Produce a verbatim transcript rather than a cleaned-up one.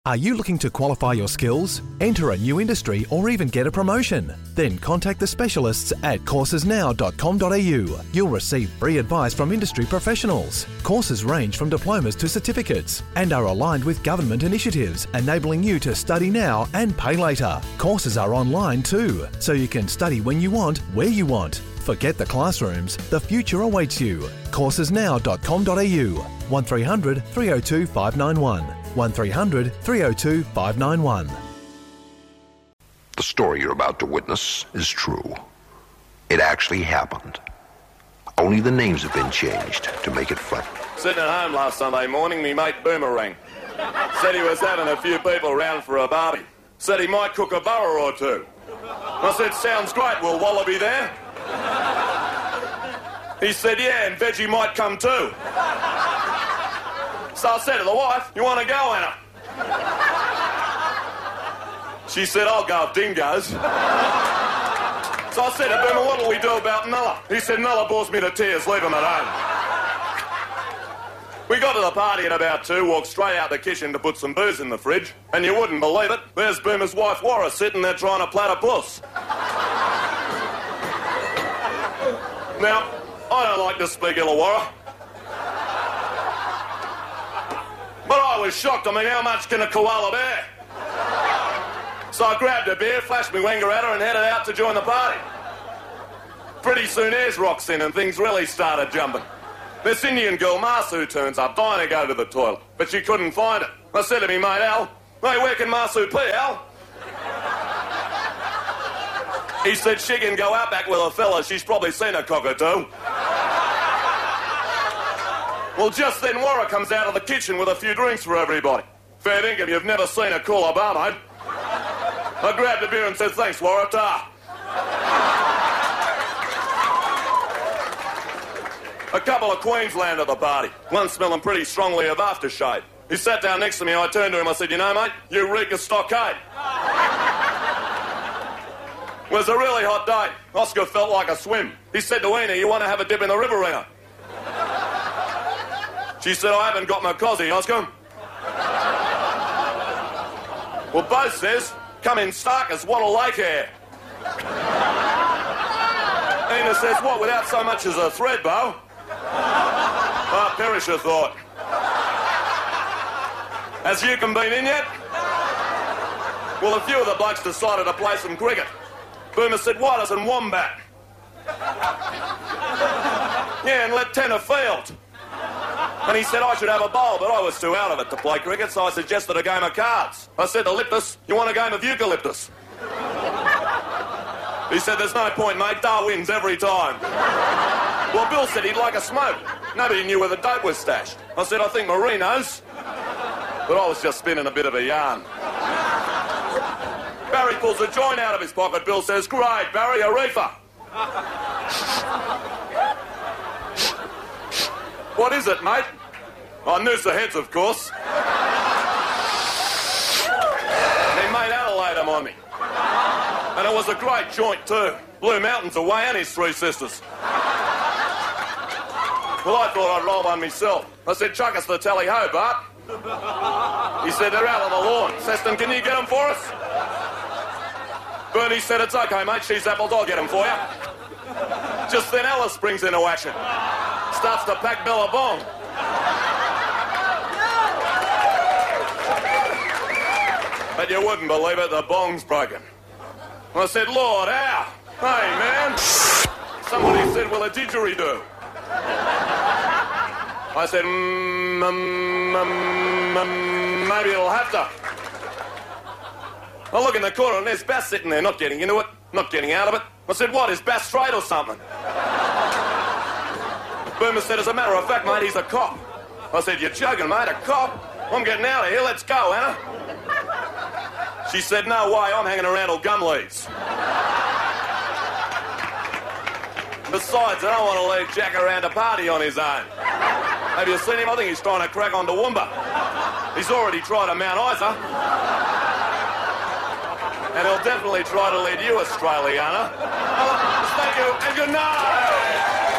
Are you looking to qualify your skills, enter a new industry, or even get a promotion? Then contact the specialists at courses now dot com dot a u. You'll receive free advice from industry professionals. Courses range from diplomas to certificates and are aligned with government initiatives, enabling you to study now and pay later. Courses are online too, so you can study when you want, where you want. Forget the classrooms, the future awaits you. courses now dot com dot a u. one three hundred three oh two five nine one. one three hundred three oh two five nine one. The story you're about to witness is true. It actually happened. Only the names have been changed to make it funny. Sitting at home last Sunday morning, me mate Boomerang said he was having a few people round for a barbie. Said he might cook a burger or two. I said, sounds great, will Wallaby there? He said, yeah, and Veggie might come too. So I said to the wife, you want to go, Anna? She said, I'll go with dingoes. So I said to Boomer, what will we do about Nulla? He said, Nulla bores me to tears, leave him at home. We got to the party at about two, walked straight out the kitchen to put some booze in the fridge, and you wouldn't believe it, there's Boomer's wife, Warra, sitting there trying to plait a puss. Now, I don't like to speak ill of Warra, but I was shocked. I mean, how much can a koala bear? So I grabbed a beer, flashed my wenger at her, and headed out to join the party. Pretty soon, Ayers rocks in, and things really started jumping. This Indian girl, Masu, turns up, dying to go to the toilet, but she couldn't find it. I said to me mate, Al, hey, where can Masu pee, Al? He said she can go out back with a fella. She's probably seen a cockatoo. Well, just then, Warra comes out of the kitchen with a few drinks for everybody. Fair dinkum, you've never seen a cooler bar, mate. I grabbed a beer and said, thanks, Warra, ta. A couple of Queensland at the party, one smelling pretty strongly of aftershave. He sat down next to me, I turned to him, I said, you know, mate, you reek of stockade. It was a really hot day. Oscar felt like a swim. He said to Ena, you want to have a dip in the Riverina? She said, I haven't got my cosy, Oscar. Well, Bo says, come in stark as Wattle Lake hair. Ena says, what, without so much as a thread, Bo? Ah, Perisher thought. Has Yukon been in yet? Well, a few of the blokes decided to play some cricket. Boomer said, why doesn't Wombat? Yeah, and let Tenner field. And he said I should have a bowl, but I was too out of it to play cricket, so I suggested a game of cards. I said to Liptus, you want a game of eucalyptus? He said, there's no point, mate, Dar wins every time. Well, Bill said he'd like a smoke. Nobody knew where the dope was stashed. I said, I think Marie knows. But I was just spinning a bit of a yarn. Barry pulls a joint out of his pocket. Bill says, great, Barry, a reefer. What is it, mate? I noose the heads, of course. And he made Adelaide him on me. And it was a great joint, too. Blue Mountains away and his three sisters. Well, I thought I'd roll one myself. I said, chuck us the tally-ho, Bart. He said, they're out on the lawn. Seston, can you get them for us? Bernie said, it's okay, mate. She's apples, I'll get them for you. Just then Alice springs into action. Starts to pack Billabong. But you wouldn't believe it, the bong's broken. I said, Lord, how? Hey, man. Somebody said, well, a didgeridoo. I said, mm, mm, mm, mm, maybe it'll have to. I look in the corner and there's Bass sitting there, not getting into it, not getting out of it. I said, what, is Bass straight or something? Boomer said, as a matter of fact, mate, he's a cop. I said, you're joking, mate, a cop? I'm getting out of here, let's go, Anna. She said, no way, I'm hanging around till gum leaves. Besides, I don't want to leave Jack around a party on his own. Have you seen him? I think he's trying to crack on Toowoomba. He's already tried a Mount Isa. And he'll definitely try to lead you, Australiana. Thank you, and good night.